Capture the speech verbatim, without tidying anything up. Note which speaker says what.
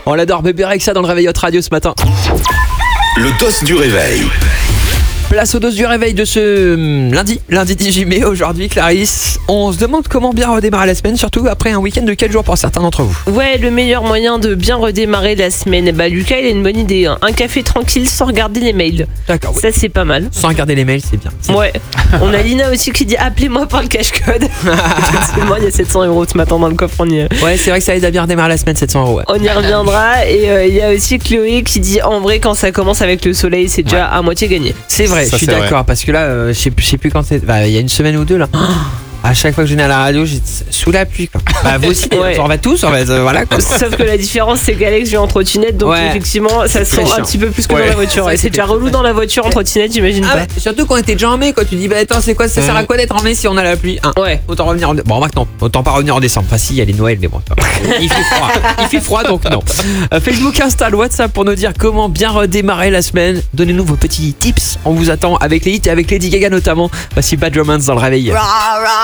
Speaker 1: On l'adore, bébé Rexha dans le Réveil Hot Radio ce matin.
Speaker 2: Le dos du réveil.
Speaker 1: Place aux doses du réveil de ce hum, lundi, lundi dix mai. Aujourd'hui, Clarisse, on se demande comment bien redémarrer la semaine, surtout après un week-end de quatre jours pour certains d'entre vous.
Speaker 3: Ouais, le meilleur moyen de bien redémarrer la semaine. Bah, Lucas, il a une bonne idée. Hein. Un café tranquille sans regarder les mails.
Speaker 1: D'accord, oui.
Speaker 3: Ça, c'est pas mal.
Speaker 1: Sans regarder les mails, c'est bien. C'est
Speaker 3: Ouais. On a Lina aussi qui dit appelez-moi par le cache-code. Effectivement, il y a sept cents euros ce matin dans le coffre. On y,
Speaker 1: Ouais, c'est vrai que ça aide à bien redémarrer la semaine, sept cents euros. Ouais.
Speaker 3: on y reviendra. Et euh, il y a aussi Chloé qui dit en vrai, quand ça commence avec le soleil, c'est déjà à moitié gagné.
Speaker 1: C'est vrai,
Speaker 4: Ça,
Speaker 1: je suis
Speaker 4: c'est vrai.
Speaker 1: d'accord, parce que là, euh, je sais plus, je sais plus quand c'est. Bah, il y a une semaine ou deux là. À chaque fois que je venais à la radio, j'étais sous la pluie. Quoi. Bah, vous aussi,
Speaker 3: Ouais.
Speaker 1: on va tous, on va, euh, voilà. Quoi.
Speaker 3: Sauf que la différence, c'est qu'Alex vit en trottinette, donc
Speaker 1: Ouais.
Speaker 3: effectivement, ça
Speaker 1: C'est
Speaker 3: se
Speaker 1: très
Speaker 3: sent un
Speaker 1: chiant.
Speaker 3: petit peu plus que
Speaker 4: Ouais.
Speaker 3: dans la voiture.
Speaker 1: Ça,
Speaker 3: Et c'est
Speaker 1: c'était
Speaker 3: déjà relou
Speaker 1: très
Speaker 3: dans la voiture en trottinette, j'imagine
Speaker 1: Ah
Speaker 3: pas.
Speaker 1: ouais, surtout quand on était déjà en mai, quoi. Tu dis, bah attends, c'est quoi, ça sert à quoi d'être en mai si on a la pluie hein.
Speaker 3: Ouais.
Speaker 1: Autant revenir en... Bon, maintenant, autant pas revenir en décembre. Enfin, si, il y a les Noël, mais bon. Il fait froid. Il fait froid, donc non. Euh, Facebook, Insta, WhatsApp pour nous dire comment bien redémarrer la semaine. Donnez-nous vos petits tips. On vous attend avec les hits et avec Lady Gaga notamment. Voici Bad Romance dans le réveil.